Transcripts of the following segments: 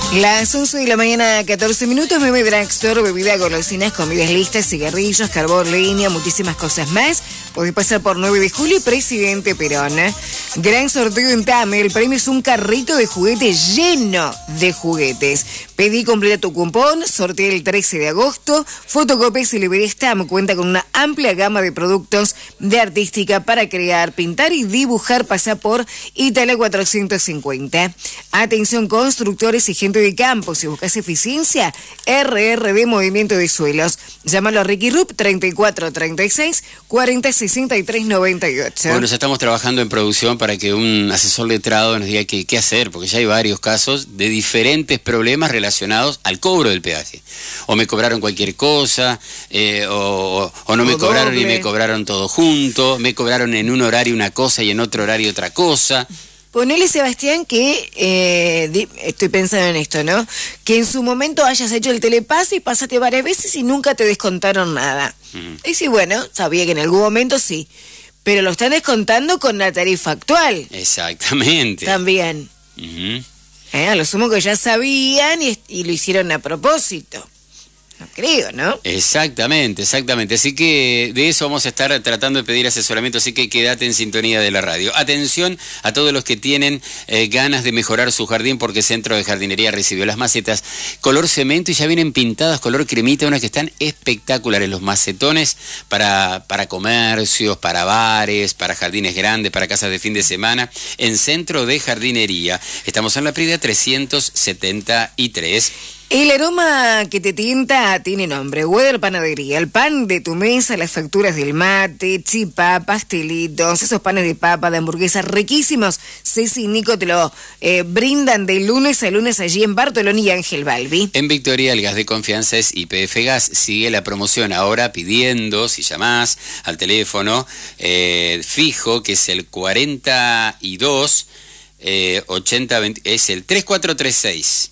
Las 11 de la mañana, 14 minutos, Meme Drugstore, bebida, golosinas, comidas listas, cigarrillos, carbón, leña, muchísimas cosas más. Podés pasar por 9 de julio y Presidente Perón. Gran sorteo en Tame, el premio es un carrito de juguetes lleno de juguetes. Pedí, completa tu cupón, sortea el 13 de agosto. Fotocopias y librerías Tame cuenta con una amplia gama de productos de artística para crear, pintar y dibujar. Pasa por Italia 450. Atención, constructores y gente de campo, si buscas eficiencia, RRD Movimiento de Suelos. Llámalo a Ricky Rupp, 3436 4063 98. Bueno, ya estamos trabajando en producción para que un asesor letrado nos diga qué hacer, porque ya hay varios casos de diferentes problemas relacionados al cobro del peaje. O me cobraron cualquier cosa, o no me cobraron doble. Y me cobraron todo junto, me cobraron en un horario una cosa y en otro horario otra cosa. Ponele, Sebastián, que estoy pensando en esto, ¿no? Que en su momento hayas hecho el telepase y pasaste varias veces y nunca te descontaron nada. Y sí, bueno, sabía que en algún momento sí, pero lo están descontando con la tarifa actual. Exactamente. También. A lo sumo que ya sabían y lo hicieron a propósito. No creo, ¿no? Exactamente. Así que de eso vamos a estar tratando de pedir asesoramiento, así que quédate en sintonía de la radio. Atención a todos los que tienen ganas de mejorar su jardín, porque Centro de Jardinería recibió las macetas color cemento y ya vienen pintadas color cremita, unas que están espectaculares. Los macetones para comercios, para bares, para jardines grandes, para casas de fin de semana, en Centro de Jardinería. Estamos en la Prida 373. El aroma que te tienta tiene nombre, Weather Panadería, el pan de tu mesa, las facturas del mate, chipá, pastelitos, esos panes de papa, de hamburguesas riquísimos. Ceci y Nico te lo brindan de lunes a lunes allí en Bartoloni y Ángel Balbi. En Victoria el gas de confianza es YPF Gas, sigue la promoción ahora pidiendo, si llamás al teléfono fijo, que es el 42 80 20, es el 3436.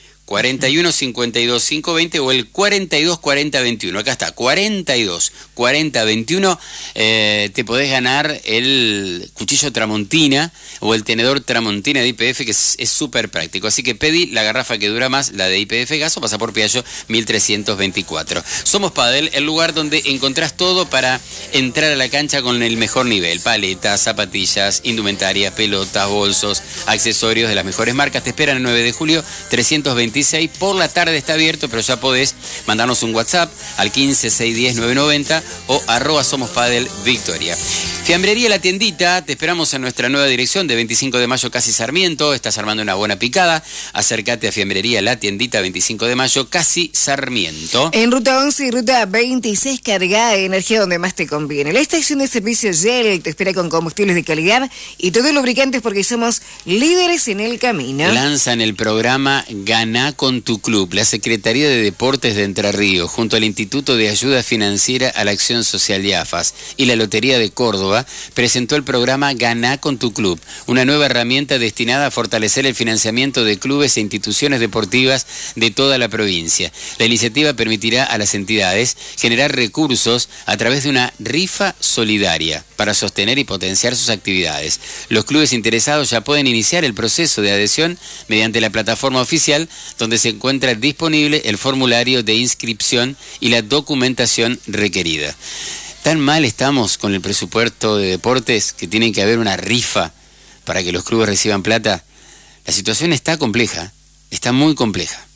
41 52 520 o el 42 40 21. Acá está, 42 40 21. Te podés ganar el cuchillo Tramontina o el tenedor Tramontina de YPF, que es súper práctico. Así que pedí la garrafa que dura más, la de YPF Gas, o pasa por Piaggio 1324. Somos Padel, el lugar donde encontrás todo para entrar a la cancha con el mejor nivel. Paletas, zapatillas, indumentaria, pelotas, bolsos, accesorios de las mejores marcas. Te esperan el 9 de julio, 326. Por la tarde está abierto, pero ya podés mandarnos un WhatsApp al 15 610 990 o @SomosPadel Victoria. Fiambrería La Tiendita, te esperamos en nuestra nueva dirección de 25 de mayo, casi Sarmiento. Estás armando una buena picada. Acércate a Fiambrería La Tiendita, 25 de mayo, casi Sarmiento. En ruta 11 y ruta 26, carga de energía donde más te conviene. La estación de servicio Shell te espera con combustibles de calidad y todos lubricantes, porque somos líderes en el camino. Lanzan el programa Ganá con tu club. La Secretaría de Deportes de Entre Ríos, junto al Instituto de Ayuda Financiera a la Acción Social IAFAS y la Lotería de Córdoba, presentó el programa Ganá con tu club, una nueva herramienta destinada a fortalecer el financiamiento de clubes e instituciones deportivas de toda la provincia. La iniciativa permitirá a las entidades generar recursos a través de una rifa solidaria para sostener y potenciar sus actividades. Los clubes interesados ya pueden iniciar el proceso de adhesión mediante la plataforma oficial, donde se encuentra disponible el formulario de inscripción y la documentación requerida. Tan mal estamos con el presupuesto de deportes que tiene que haber una rifa para que los clubes reciban plata. La situación está compleja, está muy compleja.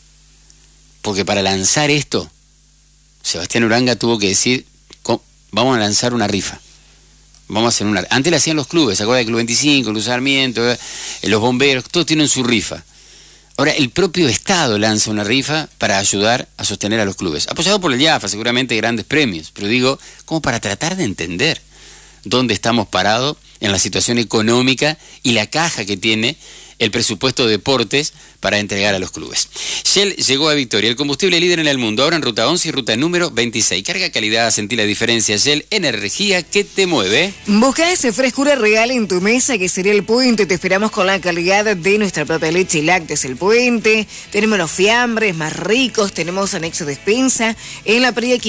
Porque para lanzar esto, Sebastián Uranga tuvo que decir, vamos a lanzar una rifa. Vamos a hacer una... Antes la hacían los clubes, ¿se acuerda del Club 25, Club Sarmiento, los bomberos, todos tienen su rifa. Ahora, el propio Estado lanza una rifa para ayudar a sostener a los clubes. Apoyado por el IAFA, seguramente grandes premios. Pero digo, como para tratar de entender dónde estamos parados en la situación económica y la caja que tiene el presupuesto de deportes para entregar a los clubes. Shell llegó a Victoria, el combustible líder en el mundo, ahora en ruta 11 y ruta número 26. Carga calidad, sentí la diferencia. Shell, energía que te mueve. Busca esa frescura real en tu mesa, que sería el Puente. Te esperamos con la calidad de nuestra propia leche y lácteos El Puente. Tenemos los fiambres más ricos, tenemos anexo despensa en la Prida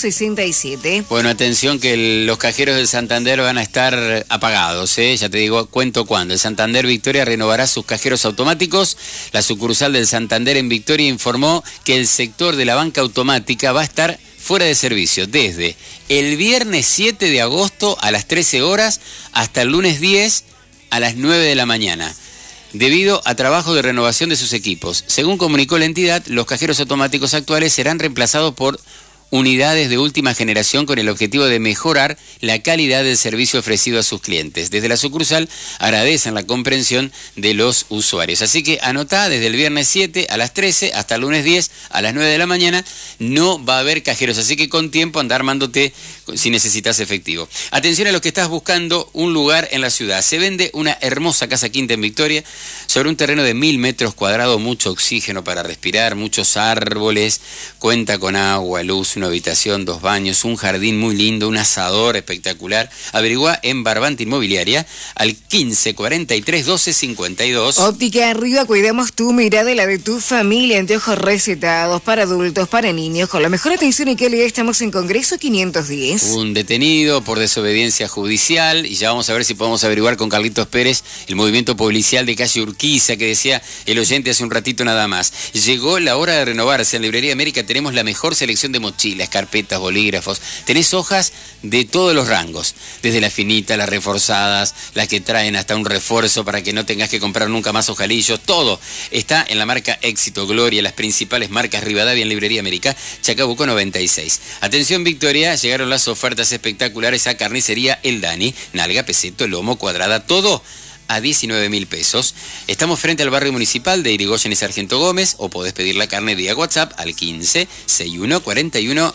567. Bueno, atención que los cajeros del Santander van a estar apagados, ¿eh? Ya te digo, cuento cuándo. El Santander Victoria renovará su sus cajeros automáticos. La sucursal del Santander en Victoria informó que el sector de la banca automática va a estar fuera de servicio desde el viernes 7 de agosto a las 13 horas hasta el lunes 10 a las 9 de la mañana, debido a trabajo de renovación de sus equipos. Según comunicó la entidad, los cajeros automáticos actuales serán reemplazados por unidades de última generación con el objetivo de mejorar la calidad del servicio ofrecido a sus clientes. Desde la sucursal agradecen la comprensión de los usuarios. Así que anotá, desde el viernes 7 a las 13 hasta el lunes 10 a las 9 de la mañana no va a haber cajeros. Así que con tiempo anda armándote si necesitas efectivo. Atención a los que estás buscando un lugar en la ciudad. Se vende una hermosa casa quinta en Victoria sobre un terreno de 1000 metros cuadrados, mucho oxígeno para respirar, muchos árboles, cuenta con agua, luz, una habitación, 2 baños, un jardín muy lindo, un asador espectacular. Averigua en Barbante Inmobiliaria al 15 43 12 52. Óptica Arriba, cuidamos tu mirada y la de tu familia. Anteojos recetados para adultos, para niños, con la mejor atención y calidad. Estamos en Congreso 510. Un detenido por desobediencia judicial, y ya vamos a ver si podemos averiguar con Carlitos Pérez el movimiento policial de calle Urquiza, que decía el oyente hace un ratito nada más. Llegó la hora de renovarse. En Librería América tenemos la mejor selección de mochilas, carpetas, bolígrafos. Tenés hojas de todos los rangos, desde las finitas, las reforzadas, las que traen hasta un refuerzo para que no tengas que comprar nunca más ojalillos. Todo está en la marca Éxito, Gloria, las principales marcas Rivadavia en Librería América, Chacabuco 96. Atención Victoria, llegaron las ofertas espectaculares a Carnicería El Dani, nalga, peseto, lomo, cuadrada, todo a 19.000 pesos. Estamos frente al barrio municipal de Irigoyen y Sargento Gómez, o podés pedir la carne vía WhatsApp al 15 61 41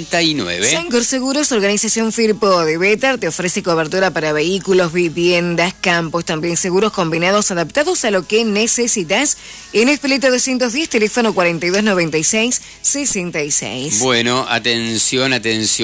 39. Sancor Seguros, organización Firpo de Betar, te ofrece cobertura para vehículos, viviendas, campos, también seguros combinados adaptados a lo que necesitas. En Espeleta 210, teléfono 4296 66. Bueno, atención.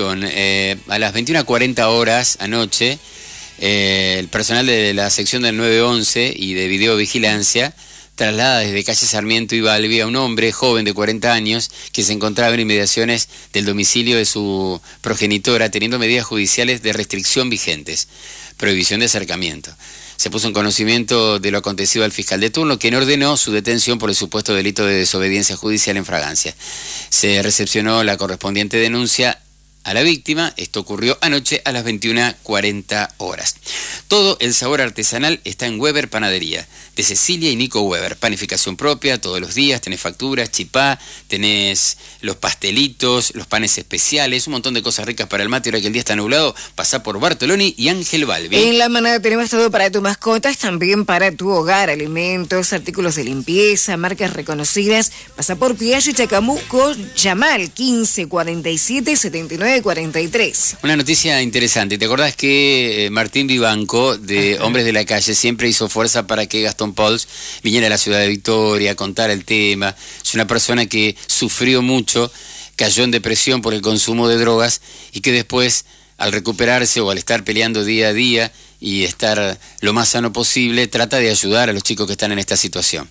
A las 21:40 horas anoche, el personal de la sección del 911 y de videovigilancia traslada desde calle Sarmiento y Balbi a un hombre joven de 40 años que se encontraba en inmediaciones del domicilio de su progenitora, teniendo medidas judiciales de restricción vigentes, prohibición de acercamiento. Se puso en conocimiento de lo acontecido al fiscal de turno, quien ordenó su detención por el supuesto delito de desobediencia judicial en fragancia. Se recepcionó la correspondiente denuncia a la víctima. Esto ocurrió anoche a las 21:40 horas. Todo el sabor artesanal está en Weber Panadería, de Cecilia y Nico Weber. Panificación propia todos los días, tenés facturas, chipá, tenés los pastelitos, los panes especiales, un montón de cosas ricas para el mate. Ahora que el día está nublado, pasá por Bartoloni y Ángel Balbi. En la manada tenemos todo para tus mascotas, también para tu hogar, alimentos, artículos de limpieza, marcas reconocidas. Pasá por Piaggio y Chacabuco, llama al 15 47 79 43. Una noticia interesante. ¿Te acordás que Martín Vivanco, de Hombres de la Calle, siempre hizo fuerza para que Gastón Pauls viniera a la ciudad de Victoria a contar el tema? Es una persona que sufrió mucho, cayó en depresión por el consumo de drogas y que después, al recuperarse o al estar peleando día a día y estar lo más sano posible, trata de ayudar a los chicos que están en esta situación.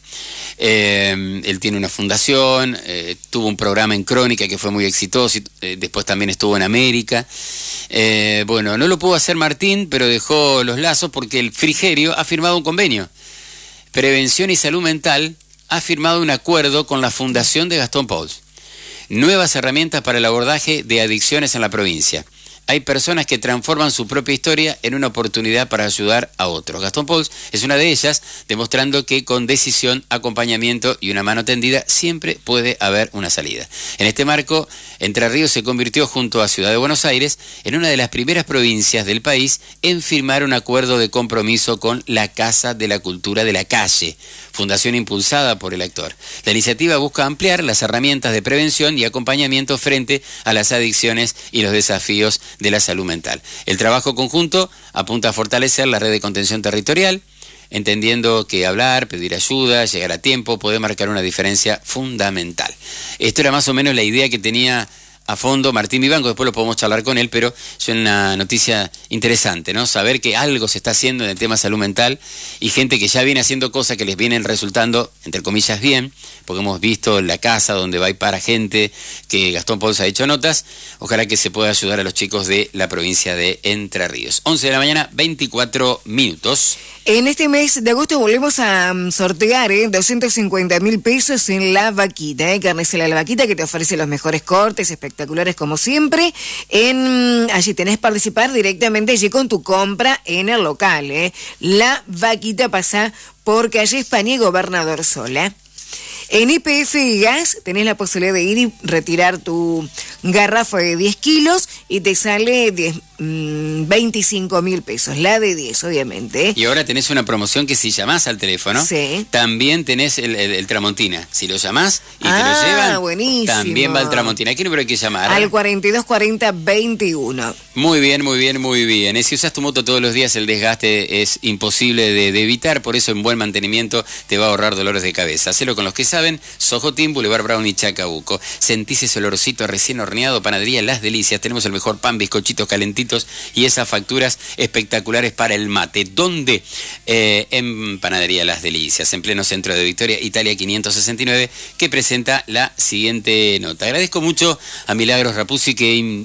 Él tiene una fundación, tuvo un programa en Crónica que fue muy exitoso, después también estuvo en América. Bueno, no lo pudo hacer Martín, pero dejó los lazos porque el Frigerio ha firmado un convenio. Prevención y Salud Mental ha firmado un acuerdo con la Fundación de Gastón Pauls. Nuevas herramientas para el abordaje de adicciones en la provincia. Hay personas que transforman su propia historia en una oportunidad para ayudar a otros. Gastón Pauls es una de ellas, demostrando que con decisión, acompañamiento y una mano tendida siempre puede haber una salida. En este marco, Entre Ríos se convirtió junto a Ciudad de Buenos Aires en una de las primeras provincias del país en firmar un acuerdo de compromiso con la Casa de la Cultura de la Calle, fundación impulsada por el actor. La iniciativa busca ampliar las herramientas de prevención y acompañamiento frente a las adicciones y los desafíos de la salud mental. El trabajo conjunto apunta a fortalecer la red de contención territorial, entendiendo que hablar, pedir ayuda, llegar a tiempo puede marcar una diferencia fundamental. Esto era más o menos la idea que tenía a fondo Martín Vivanco, después lo podemos charlar con él, pero es una noticia interesante, ¿no? Saber que algo se está haciendo en el tema salud mental y gente que ya viene haciendo cosas que les vienen resultando, entre comillas, bien, porque hemos visto la casa donde va y para gente, que Gastón Pauls ha hecho notas. Ojalá que se pueda ayudar a los chicos de la provincia de Entre Ríos. 11 de la mañana, 24 minutos. En este mes de agosto volvemos a sortear 250.000 pesos en La Vaquita, Carnicera La Vaquita, que te ofrece los mejores cortes espectaculares como siempre. Allí tenés participar directamente allí con tu compra en el local. La Vaquita pasa por calle España y Gobernador Sola. En YPF Gas tenés la posibilidad de ir y retirar tu garrafa de 10 kilos y te sale 25.000 pesos, la de 10 obviamente. Y ahora tenés una promoción que si llamás al teléfono, sí, también tenés el Tramontina. Si lo llamás y te lo llevan, buenísimo, también va el Tramontina. ¿A qué número hay que llamar? Al 4240-21. Muy bien, muy bien, muy bien. Si usas tu moto todos los días, el desgaste es imposible de evitar, por eso en buen mantenimiento te va a ahorrar dolores de cabeza. Hacelo con los que saben. Sojotín, Boulevard Brown y Chacabuco. Sentís ese olorcito recién horneado, Panadería Las Delicias. Tenemos el mejor pan, bizcochitos calentitos y esas facturas espectaculares para el mate. ¿Dónde? En Panadería Las Delicias, en pleno centro de Victoria, Italia 569, que presenta la siguiente nota. Agradezco mucho a Milagros Rapuzzi que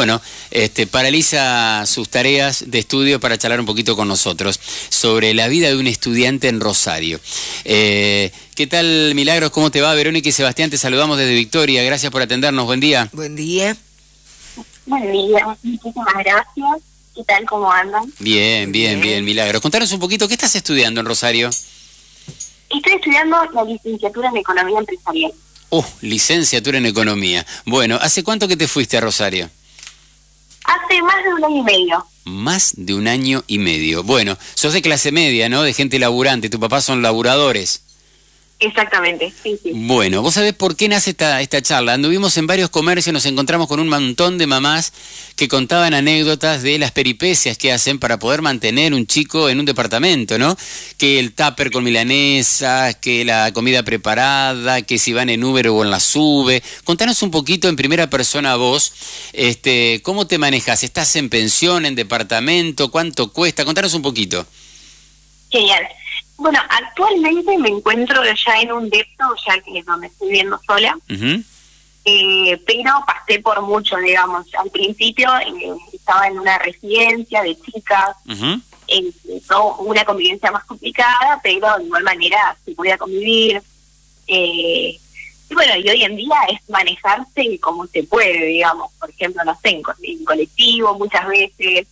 paraliza sus tareas de estudio para charlar un poquito con nosotros sobre la vida de un estudiante en Rosario. ¿Qué tal, Milagros? ¿Cómo te va? Verónica y Sebastián, te saludamos desde Victoria. Gracias por atendernos. Buen día. Buen día. Buen día, muchísimas gracias. ¿Qué tal? ¿Cómo andan? Bien, Milagros. Contanos un poquito, ¿qué estás estudiando en Rosario? Estoy estudiando la licenciatura en Economía Empresarial. Licenciatura en Economía. Bueno, ¿hace cuánto que te fuiste a Rosario? Hace más de 1 año y medio. Más de 1 año y medio. Bueno, sos de clase media, ¿no? De gente laburante. ¿Tu papá son laburadores? Exactamente, sí. Bueno, ¿vos sabés por qué nace esta charla? Anduvimos en varios comercios, nos encontramos con un montón de mamás que contaban anécdotas de las peripecias que hacen para poder mantener un chico en un departamento, ¿no? Que el tupper con milanesa, que la comida preparada, que si van en Uber o en la sube. Contanos un poquito en primera persona vos, ¿cómo te manejas? ¿Estás en pensión, en departamento? ¿Cuánto cuesta? Contanos un poquito. Genial. Bueno, actualmente me encuentro ya en un depto, ya que es donde estoy viviendo sola, pero pasé por mucho, digamos. Al principio estaba en una residencia de chicas, una convivencia más complicada, pero de igual manera se podía convivir. Y bueno, y hoy en día es manejarse como se puede, digamos. Por ejemplo, no sé, en colectivo muchas veces,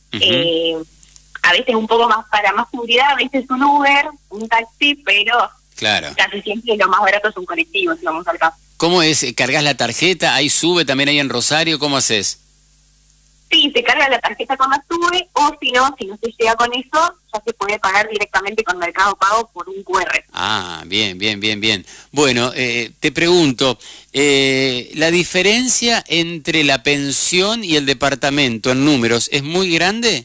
a veces un poco más para más seguridad, a veces un Uber, un taxi, pero claro, casi siempre lo más barato es un colectivo, si vamos al caso. ¿Cómo es? ¿Cargas la tarjeta? ¿Ahí sube también ahí en Rosario? ¿Cómo haces? Sí, se carga la tarjeta con la sube, o si no se llega con eso, ya se puede pagar directamente con Mercado Pago por un QR. Ah, bien. Bueno, te pregunto, ¿la diferencia entre la pensión y el departamento en números es muy grande?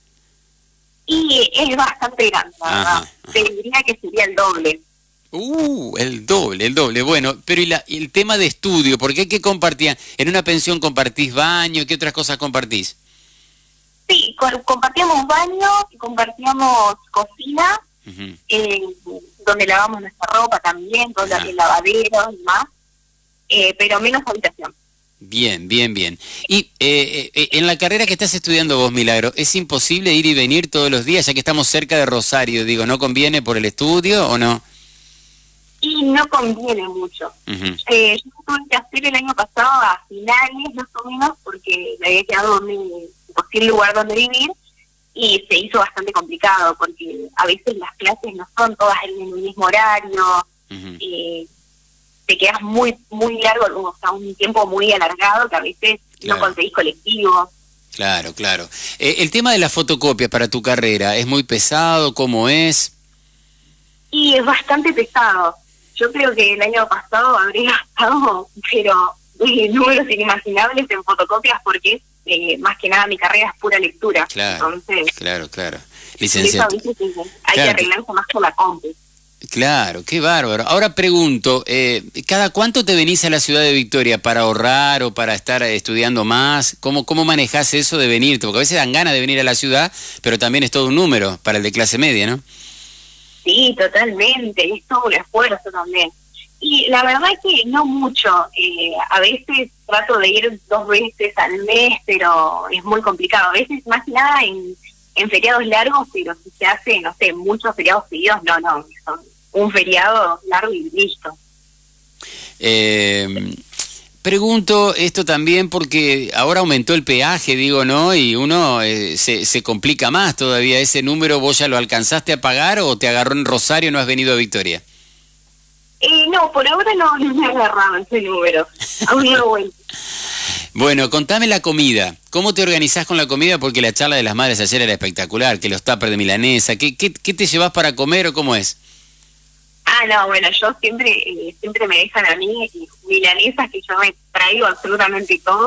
Y es bastante grande, la verdad. Te diría que sería el doble. El doble. Bueno, pero ¿y el tema de estudio? ¿Por qué compartían? ¿En una pensión compartís baño? ¿Qué otras cosas compartís? Sí, compartíamos baño, compartíamos cocina, donde lavamos nuestra ropa también, todo el lavadero y más, pero menos habitación. Bien. Y en la carrera que estás estudiando vos, Milagro, ¿es imposible ir y venir todos los días, ya que estamos cerca de Rosario? Digo, ¿no conviene por el estudio o no? Y no conviene mucho. Yo tuve que hacer el año pasado a finales, más o menos, porque me había quedado sin lugar donde vivir, y se hizo bastante complicado, porque a veces las clases no son todas en el mismo horario, te quedas muy largo, o sea, un tiempo muy alargado que a veces no conseguís colectivo. Claro. El tema de las fotocopias para tu carrera, ¿es muy pesado? ¿Cómo es? Y es bastante pesado. Yo creo que el año pasado habré gastado, pero números inimaginables en fotocopias, porque más que nada mi carrera es pura lectura. Claro, entonces, claro. Licenciatura. Hay que arreglarse más por la compu. Claro, qué bárbaro. Ahora pregunto, ¿cada cuánto te venís a la ciudad de Victoria para ahorrar o para estar estudiando más? ¿Cómo manejás eso de venirte? Porque a veces dan ganas de venir a la ciudad, pero también es todo un número para el de clase media, ¿no? Sí, totalmente, es todo un esfuerzo también. Y la verdad es que no mucho, a veces trato de ir 2 veces al mes, pero es muy complicado. A veces más que nada en feriados largos, pero si se hace, no sé, muchos feriados seguidos, no, son un feriado largo y listo. Pregunto esto también porque ahora aumentó el peaje, digo, ¿no? Y uno se complica más todavía. ¿Ese número vos ya lo alcanzaste a pagar o te agarró en Rosario y no has venido a Victoria? No, por ahora no me agarraba ese número. Aún no voy. Bueno, contame la comida. ¿Cómo te organizás con la comida? Porque la charla de las madres ayer era espectacular, que los tuppers de milanesa. ¿Qué te llevas para comer o cómo es? No, bueno, yo siempre me dejan a mí milanesas, que yo me traigo absolutamente todo.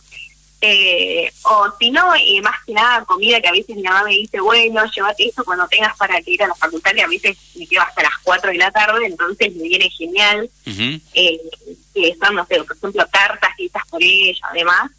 O si no, más que nada comida, que a veces mi mamá me dice, bueno, llévate esto cuando tengas para que ir a la facultad, que a veces me quedo hasta las 4 de la tarde, entonces me viene genial. Que son, no sé, por ejemplo, tartas hechas por ella, además.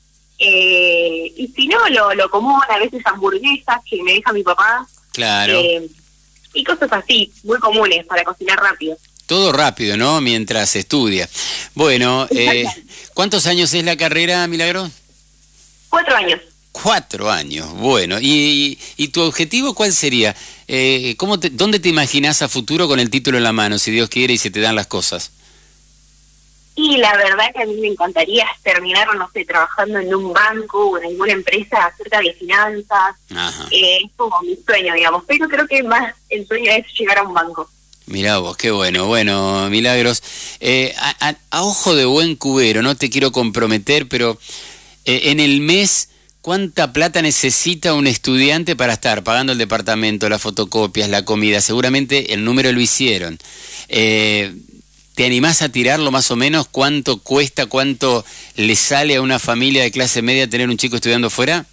Y si no, lo común, a veces hamburguesas que me deja mi papá. Claro. Y cosas así, muy comunes para cocinar rápido. Todo rápido, ¿no? Mientras estudia. Bueno, ¿cuántos años es la carrera, Milagro? 4 años. 4 años, bueno. ¿Y tu objetivo cuál sería? ¿Dónde te imaginás a futuro con el título en la mano, si Dios quiere y se te dan las cosas? Y la verdad que a mí me encantaría terminar, no sé, trabajando en un banco o en alguna empresa acerca de finanzas. Es como mi sueño, digamos. Pero creo que más el sueño es llegar a un banco. Mirá vos, qué bueno. Bueno, Milagros, a ojo de buen cubero, no te quiero comprometer, pero en el mes, ¿cuánta plata necesita un estudiante para estar pagando el departamento, las fotocopias, la comida? Seguramente el número lo hicieron. ¿Te animás a tirarlo más o menos? ¿Cuánto cuesta, cuánto le sale a una familia de clase media tener un chico estudiando fuera?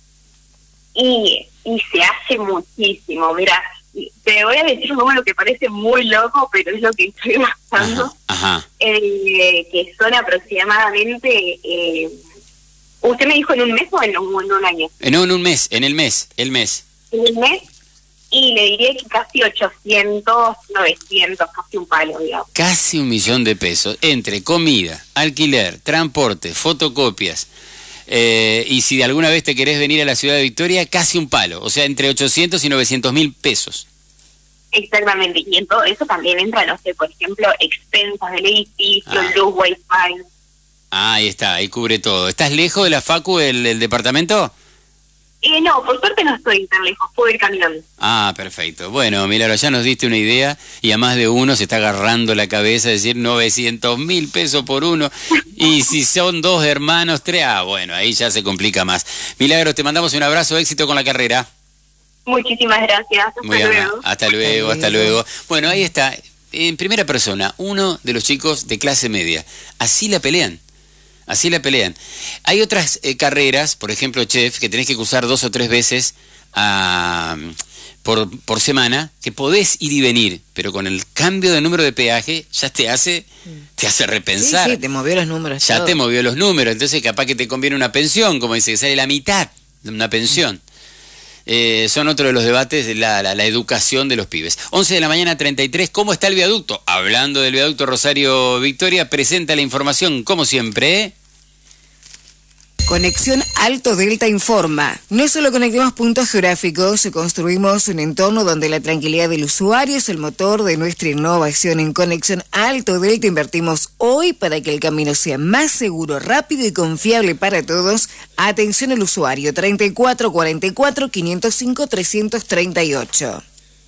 Y se hace muchísimo. Mira, te voy a decir un número que parece muy loco, pero es lo que estoy gastando. Ajá. Que son aproximadamente... ¿Usted me dijo en un mes o en un año? No, en un mes, el mes. ¿En el mes? Y le diría que casi 800, 900, casi un palo, digamos. Casi 1 millón de pesos, entre comida, alquiler, transporte, fotocopias. Y si de alguna vez te querés venir a la ciudad de Victoria, casi un palo. O sea, entre 800 y 900 mil pesos. Exactamente. Y en todo eso también entra, no sé, por ejemplo, expensas del edificio, luz, wifi. Ahí está, ahí cubre todo. ¿Estás lejos de la facu, el departamento? No, por suerte no estoy tan lejos, puedo ir caminando. Perfecto. Bueno, Milagro, ya nos diste una idea y a más de uno se está agarrando la cabeza, decir 900 mil pesos por uno. Y si son 2 hermanos, 3, bueno, ahí ya se complica más. Milagro, te mandamos un abrazo, éxito con la carrera. Muchísimas gracias, hasta luego. Bueno, ahí está, en primera persona, uno de los chicos de clase media. Así la pelean. Hay otras carreras, por ejemplo, chef, que tenés que cursar 2 o 3 veces por semana, que podés ir y venir, pero con el cambio de número de peaje ya te hace repensar. Sí, te movió los números. Ya te movió los números, entonces capaz que te conviene una pensión, como dice, que sale la mitad de una pensión. Son otro de los debates de la educación de los pibes. 11 de la mañana, 33. ¿Cómo está el viaducto? Hablando del viaducto Rosario Victoria, presenta la información, como siempre. Conexión Alto Delta informa. No solo conectamos puntos geográficos, construimos un entorno donde la tranquilidad del usuario es el motor de nuestra innovación. En Conexión Alto Delta invertimos hoy para que el camino sea más seguro, rápido y confiable para todos. Atención al usuario, 3444 505 338.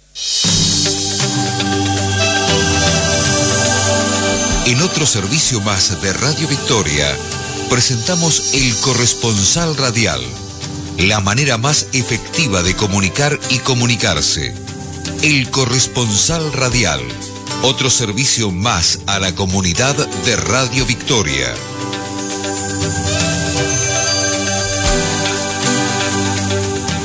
En otro servicio más de Radio Victoria, presentamos El Corresponsal Radial, la manera más efectiva de comunicar y comunicarse. El Corresponsal Radial, otro servicio más a la comunidad de Radio Victoria.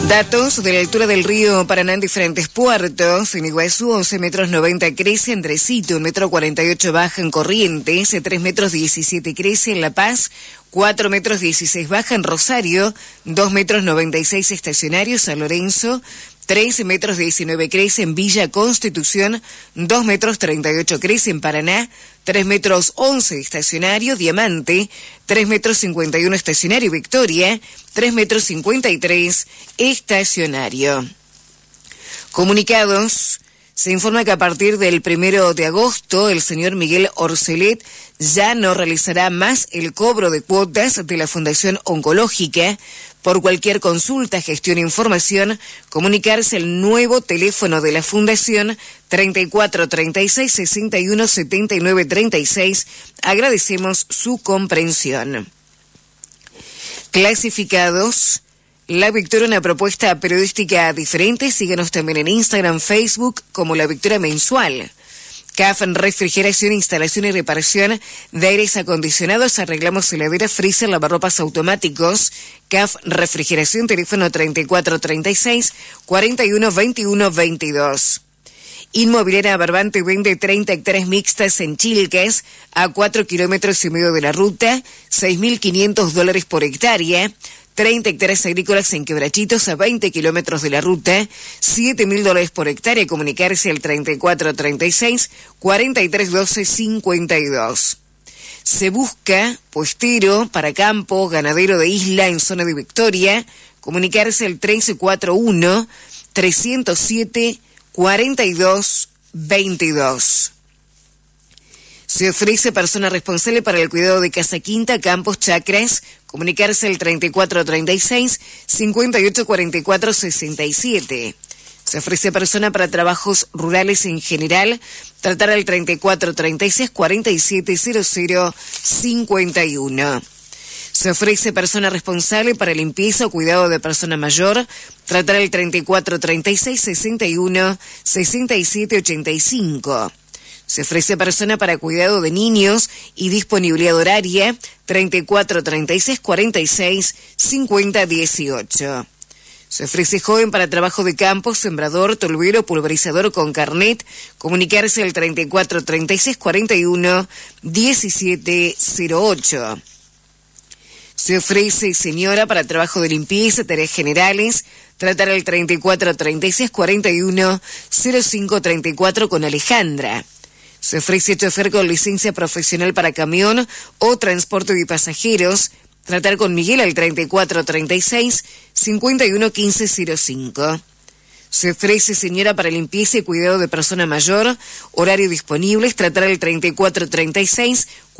Datos de la altura del río Paraná en diferentes puertos. En Iguazú, 11 metros 90 crece. En Trecito, 1 metro 48 baja. En Corrientes, 3 metros 17 crece. En La Paz, 4 metros 16 baja. En Rosario, 2 metros 96 estacionario. San Lorenzo, 3 metros 19 crece. En Villa Constitución, 2 metros 38 crece. En Paraná, 3 metros 11 estacionario. Diamante, 3 metros 51 estacionario. Victoria, 3 metros 53 estacionario. Comunicados. Se informa que a partir del 1 de agosto, el señor Miguel Orcelet ya no realizará más el cobro de cuotas de la Fundación Oncológica. Por cualquier consulta, gestión e información, comunicarse al nuevo teléfono de la Fundación 34 36 61 79 36. Agradecemos su comprensión. Clasificados. La Victoria, una propuesta periodística diferente. Síguenos también en Instagram, Facebook como La Victoria Mensual. CAF Refrigeración, instalación y reparación de aires acondicionados. Arreglamos heladeras, freezer, lavarropas automáticos. CAF Refrigeración, teléfono 34 36 41 21 22. Inmobiliaria Barbante vende 30 hectáreas mixtas en Chilques, a 4,5 kilómetros de la ruta, $6.500 por hectárea. 30 hectáreas agrícolas en Quebrachitos, a 20 kilómetros de la ruta, $7.000 por hectárea. Comunicarse al 34 36 43 12 52. Se busca puestero para campo, ganadero de isla en zona de Victoria. Comunicarse al 1341 307 42 22. Se ofrece persona responsable para el cuidado de casa quinta, campos, chacras. Comunicarse al 34 36 58 44 67. Se ofrece persona para trabajos rurales en general. Tratar al 34 36 47 00 51. Se ofrece persona responsable para limpieza o cuidado de persona mayor. Tratar al 34 36 61 67 85. Se ofrece persona para cuidado de niños y disponibilidad horaria 34 36 46 50 18. Se ofrece joven para trabajo de campo, sembrador, tolvero, pulverizador con carnet. Comunicarse al 34 36 41 17 08. Se ofrece señora para trabajo de limpieza, tareas generales. Tratar al 34 36 41 05 34 con Alejandra. Se ofrece chofer con licencia profesional para camión o transporte de pasajeros. Tratar con Miguel al 34 36 51 15 05. Se ofrece señora para limpieza y cuidado de persona mayor. Horario disponible. Tratar al 34 36